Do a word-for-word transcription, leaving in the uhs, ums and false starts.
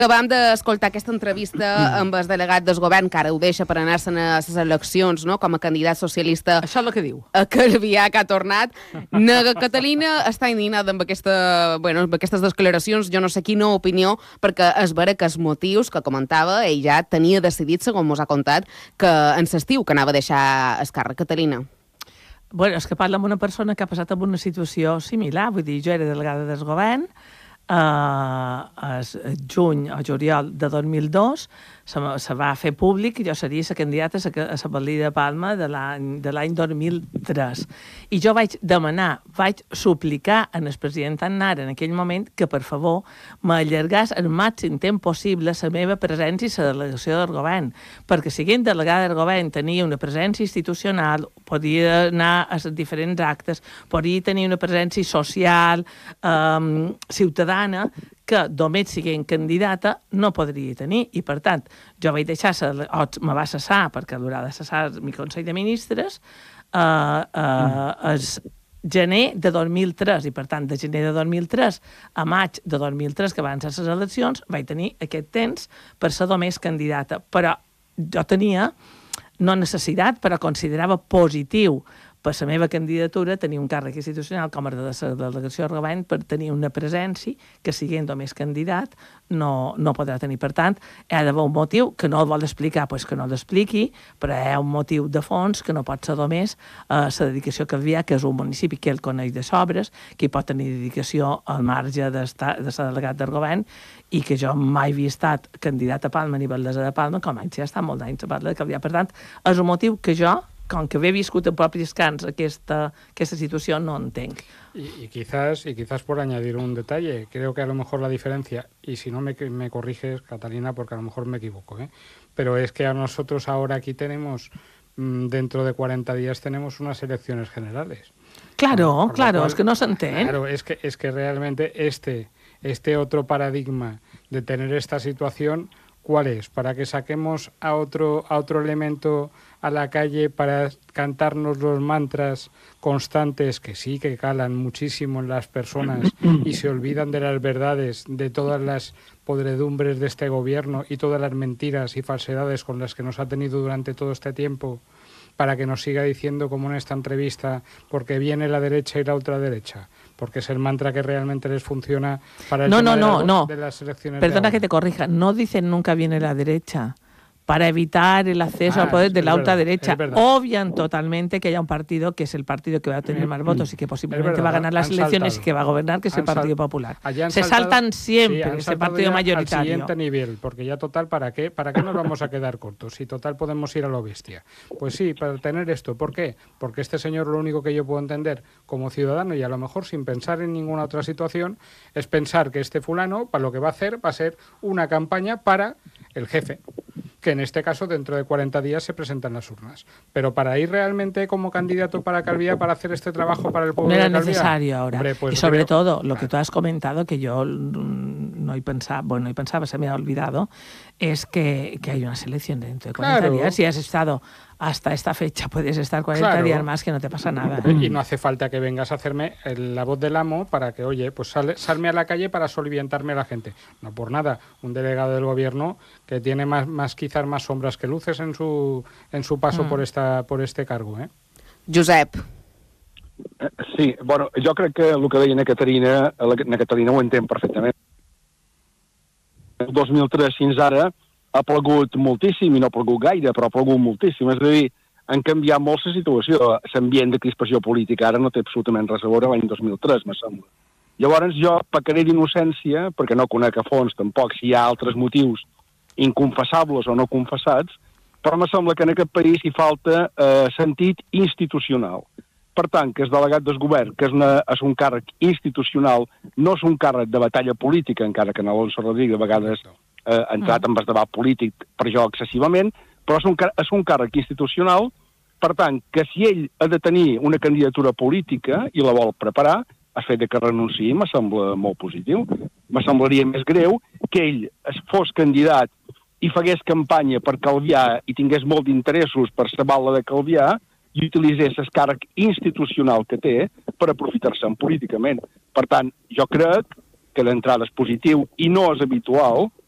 Acabam d'escoltar aquesta entrevista amb el delegat del govern, que ara ho deixa per anar-se'n a les eleccions, no?, com a candidat socialista. Això és el que diu. A Calvià, que ha tornat. Nega Catalina està indignada amb, aquesta, bueno, amb aquestes declaracions, jo no sé quina opinió, perquè es vera que els motius que comentava, ell ja tenia decidit, segons mos ha contat, que en l'estiu que anava a deixar el càrrec. Catalina. Bueno, és que parla amb una persona que ha passat amb una situació similar, vull dir, jo era delegada del govern, Uh, es juny o juliol de dos mil dos se, se va fer públic i jo seria la candidata a la Valida de Palma de l'any dos mil tres. I jo vaig demanar, vaig suplicar en el president Aznar en aquell moment que, per favor, m'allargàs el màxim temps possible la meva presència i la delegació del govern, perquè siguent delegada del govern tenia una presència institucional, podia anar a diferents actes, podia tenir una presència social, um, ciutadana, que només siguent candidata no podria tenir. I, per tant, jo vaig deixar, o me va cessar, perquè l'haurà de cessar el mi Consell de Ministres, eh, eh, el gener de dos mil tres, i, per tant, de gener de dos mil tres a maig de dos mil tres, que van ser les eleccions, vaig tenir aquest temps per ser només candidata. Però jo tenia, no necessitat, però considerava positiu per la meva candidatura tenir un càrrec institucional com a de la delegació del govern per tenir una presència que, siguent només candidat, no, no podrà tenir. Per tant, hi ha d'haver un motiu que no el vol explicar, doncs que no l'expliqui, però hi ha un motiu de fons que no pot ser només eh, la dedicació que havia, que és un municipi que ell coneix de sobres, que hi pot tenir dedicació al marge de ser delegat del govern, i que jo mai havia estat candidat a Palma ni batllessa de Palma, com anys ja està molt d'anys a parlar de Calvià. Per tant, és un motiu que jo, con que he viscut en propis cans aquesta, aquesta situació, no entenc. Y, y, quizás, y quizás por añadir un detalle, creo que a lo mejor la diferencia, y si no me, me corriges, Catalina, porque a lo mejor me equivoco, ¿eh? Pero es que a nosotros ahora aquí tenemos, mmm, dentro de cuarenta días tenemos unas elecciones generales. Claro, por, por claro, cual, es que no se entiende. Claro, es que, es que realmente este, este otro paradigma de tener esta situación, ¿cuál es? Para que saquemos a otro, a otro elemento a la calle para cantarnos los mantras constantes que sí que calan muchísimo en las personas y se olvidan de las verdades, de todas las podredumbres de este gobierno y todas las mentiras y falsedades con las que nos ha tenido durante todo este tiempo, para que nos siga diciendo, como en esta entrevista, porque viene la derecha y la ultraderecha, porque es el mantra que realmente les funciona para el no, tema no, no, de, la, no. de las elecciones. Perdona de que te corrija, no dicen nunca viene la derecha, para evitar el acceso ah, al poder de la verdad, ultraderecha. Obvian totalmente que haya un partido que es el partido que va a tener más votos y que posiblemente verdad, va a ganar las elecciones saltado. y que va a gobernar, que es el Partido Popular. Se saltado, saltan siempre sí, ese partido mayoritario. Al siguiente nivel, porque ya total, ¿para qué? ¿Para qué nos vamos a quedar cortos? Si total podemos ir a lo bestia. Pues sí, para tener esto. ¿Por qué? Porque este señor, lo único que yo puedo entender como ciudadano, y a lo mejor sin pensar en ninguna otra situación, es pensar que este fulano, para lo que va a hacer, va a ser una campaña para el jefe, que en este caso dentro de cuarenta días se presentan las urnas. Pero para ir realmente como candidato para Calvià, para hacer este trabajo para el pueblo no era de Calvià, necesario ahora. Hombre, pues y sobre creo... todo, lo que tú has comentado, que yo no he pensado, bueno, no he pensado, se me ha olvidado, es que, que hay una selección dentro de cuarenta claro. días. Si has estado hasta esta fecha, puedes estar cuarenta claro. días más, que no te pasa nada. Y no hace falta que vengas a hacerme el, la voz del amo para que, oye, pues sale, salme a la calle para soliviantarme a la gente. No por nada, un delegado del gobierno que tiene más, más quizás más sombras que luces en su, en su paso mm. por, esta, por este cargo, ¿eh? Josep. Sí, bueno, jo crec que el que deia na Caterina, na Caterina ho entén perfectament. El dos mil tres fins ara ha plegut moltíssim, i no ha plegut gaire, però ha plegut moltíssim. És a dir, han canviat molt la situació. L'ambient de crispació política ara no té absolutament res a veure l'any dos mil tres, me sembla. Llavors jo pecaré d'innocència, perquè no conec a fons tampoc si hi ha altres motius inconfessables o no confessats, però me sembla que en aquest país hi falta eh, sentit institucional. Per tant, que és delegat del govern, que és, una, és un càrrec institucional, no és un càrrec de batalla política, encara que en Alonso Rodríguez a vegades eh, ha entrat en el debat polític per jo excessivament, però és un, és un càrrec institucional, per tant, que si ell ha de tenir una candidatura política i la vol preparar, el fet que renunciï me sembla molt positiu. Me semblaria més greu que ell fos candidat i fagués campanya per Calvià i tingués molt d'interessos per la bala de Calvià i utilitzés el càrrec institucional que té per aprofitar-se'n políticament. Per tant, jo crec que d'entrada és positiu i no és habitual